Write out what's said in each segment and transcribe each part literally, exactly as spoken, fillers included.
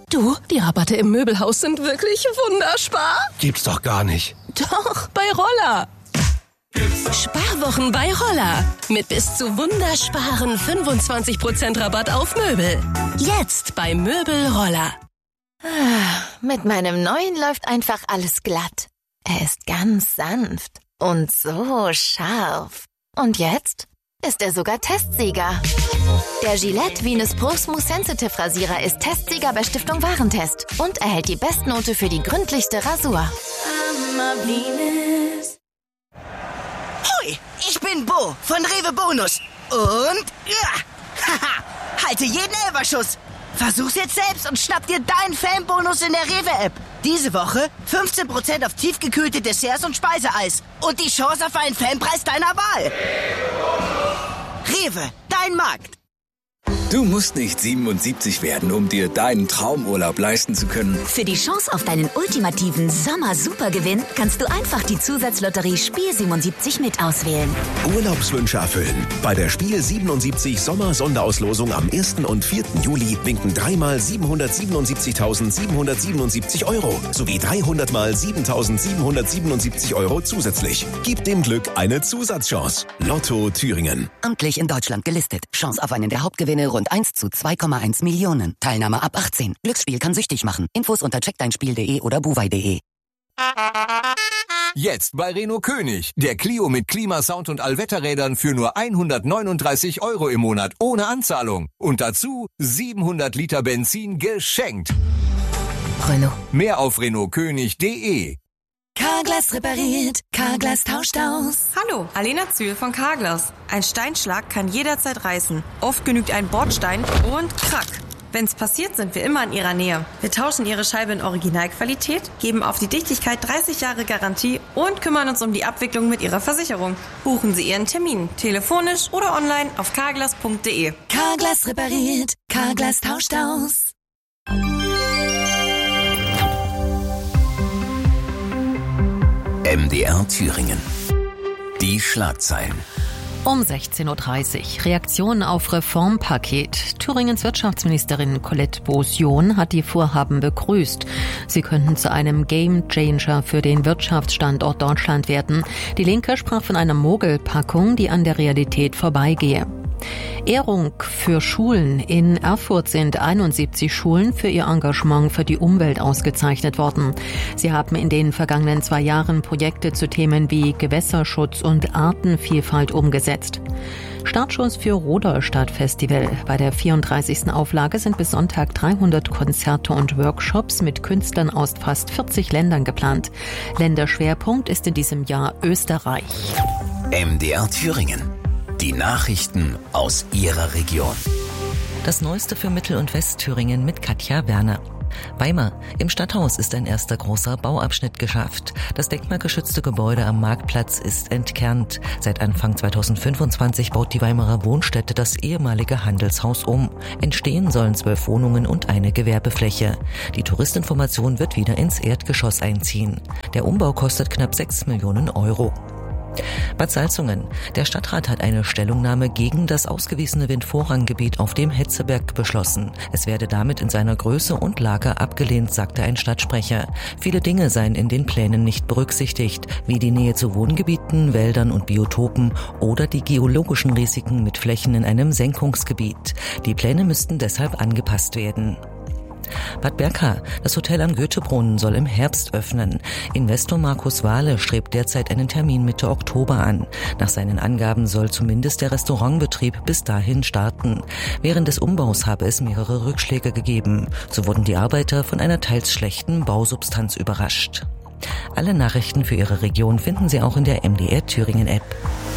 Du, die Rabatte im Möbelhaus sind wirklich wunderbar. Gibt's doch gar nicht. Doch, bei Roller. Sparwochen bei Roller. Mit bis zu wundersparen fünfundzwanzig Prozent Rabatt auf Möbel. Jetzt bei Möbel Roller. Ah, mit meinem neuen läuft einfach alles glatt. Er ist ganz sanft und so scharf. Und jetzt ist er sogar Testsieger. Der Gillette Venus Pro Smooth Sensitive Rasierer ist Testsieger bei Stiftung Warentest und erhält die Bestnote für die gründlichste Rasur. Hui, ich bin Bo von Rewe Bonus. Und ja, haha, halte jeden Elferschuss. Versuch's jetzt selbst und schnapp dir deinen Fanbonus in der Rewe-App. Diese Woche fünfzehn Prozent auf tiefgekühlte Desserts und Speiseeis. Und die Chance auf einen Fanpreis deiner Wahl. Rewe, dein Markt. Du musst nicht siebenundsiebzig werden, um dir deinen Traumurlaub leisten zu können. Für die Chance auf deinen ultimativen Sommer-Supergewinn kannst du einfach die Zusatzlotterie Spiel siebenundsiebzig mit auswählen. Urlaubswünsche erfüllen. Bei der Spiel siebenundsiebzig Sommer-Sonderauslosung am ersten und vierten Juli winken dreimal siebenhundertsiebenundsiebzigtausendsiebenhundertsiebenundsiebzig Euro sowie dreihundert mal siebentausendsiebenhundertsiebenundsiebzig Euro zusätzlich. Gib dem Glück eine Zusatzchance. Lotto Thüringen. Amtlich in Deutschland gelistet. Chance auf einen der Hauptgewinne rund eins zu zwei Komma eins Millionen. Teilnahme ab achtzehn. Glücksspiel kann süchtig machen. Infos unter check dein spiel punkt de oder buwei punkt de. Jetzt bei Renault König. Der Clio mit Klimasound und Allwetterrädern für nur hundertneununddreißig Euro im Monat ohne Anzahlung. Und dazu siebenhundert Liter Benzin geschenkt. Renault. Mehr auf renault könig punkt de. Carglass repariert, Carglass tauscht aus. Hallo, Alena Zühl von Carglass. Ein Steinschlag kann jederzeit reißen. Oft genügt ein Bordstein und krack. Wenn's passiert, sind wir immer in Ihrer Nähe. Wir tauschen Ihre Scheibe in Originalqualität, geben auf die Dichtigkeit dreißig Jahre Garantie und kümmern uns um die Abwicklung mit Ihrer Versicherung. Buchen Sie Ihren Termin, telefonisch oder online auf carglass punkt de. Carglass repariert, Carglass tauscht aus. M D R Thüringen. Die Schlagzeilen. Um sechzehn Uhr dreißig. Reaktion auf Reformpaket. Thüringens Wirtschaftsministerin Colette Beausion hat die Vorhaben begrüßt. Sie könnten zu einem Gamechanger für den Wirtschaftsstandort Deutschland werden. Die Linke sprach von einer Mogelpackung, die an der Realität vorbeigehe. Ehrung für Schulen. In Erfurt sind einundsiebzig Schulen für ihr Engagement für die Umwelt ausgezeichnet worden. Sie haben in den vergangenen zwei Jahren Projekte zu Themen wie Gewässerschutz und Artenvielfalt umgesetzt. Startschuss für Rudolstadt-Festival. Bei der vierunddreißigsten Auflage sind bis Sonntag dreihundert Konzerte und Workshops mit Künstlern aus fast vierzig Ländern geplant. Länderschwerpunkt ist in diesem Jahr Österreich. M D R Thüringen. Die Nachrichten aus Ihrer Region. Das Neueste für Mittel- und Westthüringen mit Katja Werner. Weimar. Im Stadthaus ist ein erster großer Bauabschnitt geschafft. Das denkmalgeschützte Gebäude am Marktplatz ist entkernt. Seit Anfang zweitausendfünfundzwanzig baut die Weimarer Wohnstätte das ehemalige Handelshaus um. Entstehen sollen zwölf Wohnungen und eine Gewerbefläche. Die Touristinformation wird wieder ins Erdgeschoss einziehen. Der Umbau kostet knapp sechs Millionen Euro. Bad Salzungen. Der Stadtrat hat eine Stellungnahme gegen das ausgewiesene Windvorranggebiet auf dem Hetzeberg beschlossen. Es werde damit in seiner Größe und Lage abgelehnt, sagte ein Stadtsprecher. Viele Dinge seien in den Plänen nicht berücksichtigt, wie die Nähe zu Wohngebieten, Wäldern und Biotopen oder die geologischen Risiken mit Flächen in einem Senkungsgebiet. Die Pläne müssten deshalb angepasst werden. Bad Berka. Das Hotel am Goethebrunnen soll im Herbst öffnen. Investor Markus Wahle strebt derzeit einen Termin Mitte Oktober an. Nach seinen Angaben soll zumindest der Restaurantbetrieb bis dahin starten. Während des Umbaus habe es mehrere Rückschläge gegeben. So wurden die Arbeiter von einer teils schlechten Bausubstanz überrascht. Alle Nachrichten für Ihre Region finden Sie auch in der M D R Thüringen App.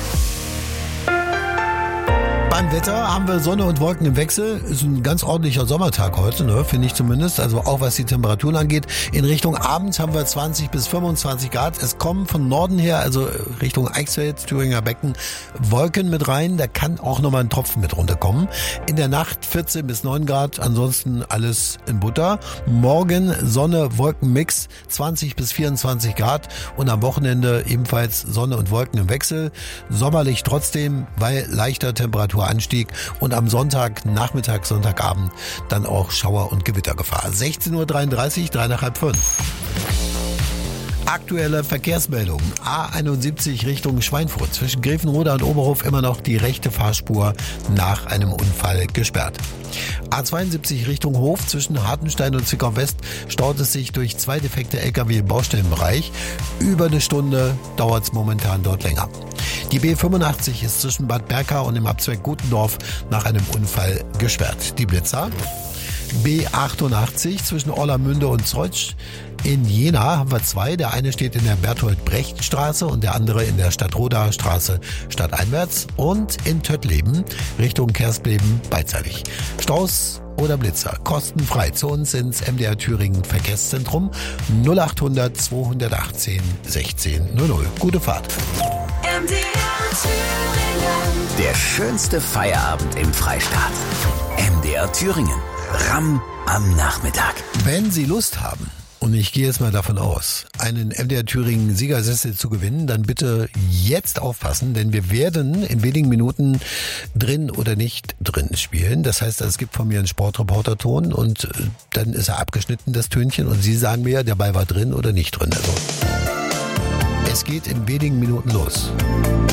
Beim Wetter haben wir Sonne und Wolken im Wechsel. Ist ein ganz ordentlicher Sommertag heute, ne, finde ich zumindest. Also auch was die Temperaturen angeht. In Richtung Abend haben wir zwanzig bis fünfundzwanzig Grad. Es kommen von Norden her, also Richtung Eichsfeld, Thüringer Becken, Wolken mit rein. Da kann auch nochmal ein Tropfen mit runterkommen. In der Nacht vierzehn bis neun Grad. Ansonsten alles in Butter. Morgen Sonne, Wolkenmix, zwanzig bis vierundzwanzig Grad. Und am Wochenende ebenfalls Sonne und Wolken im Wechsel. Sommerlich trotzdem, weil leichter Temperatur Temperaturanstieg und am Sonntag, Nachmittag, Sonntagabend dann auch Schauer- und Gewittergefahr. sechzehn Uhr dreiunddreißig, drei nach halb fünf. Aktuelle Verkehrsmeldung. A einundsiebzig Richtung Schweinfurt. Zwischen Grevenroda und Oberhof immer noch die rechte Fahrspur nach einem Unfall gesperrt. A zweiundsiebzig Richtung Hof. Zwischen Hartenstein und Zwickau West staut es sich durch zwei defekte L K W im Baustellenbereich. Über eine Stunde dauert es momentan dort länger. Die B fünfundachtzig ist zwischen Bad Berka und dem Abzweig Gutendorf nach einem Unfall gesperrt. Die Blitzer. B achtundachtzig zwischen Orlamünde und Zeutsch. In Jena haben wir zwei. Der eine steht in der Berthold-Brecht-Straße und der andere in der Stadtrodaer Straße stadteinwärts. Und in Töttleben Richtung Kerspleben beidseitig. Staus oder Blitzer kostenfrei zu uns ins M D R Thüringen Verkehrszentrum null achthundert zweihundertachtzehn sechzehn null null. Gute Fahrt. M D R Thüringen. Der schönste Feierabend im Freistaat. M D R Thüringen. Ram am Nachmittag. Wenn Sie Lust haben, und ich gehe jetzt mal davon aus, einen M D R Thüringen Siegersessel zu gewinnen, dann bitte jetzt aufpassen, denn wir werden in wenigen Minuten drin oder nicht drin spielen. Das heißt, es gibt von mir einen Sportreporter-Ton und dann ist er abgeschnitten, das Tönchen, und Sie sagen mir, der Ball war drin oder nicht drin. Also, es geht in wenigen Minuten los.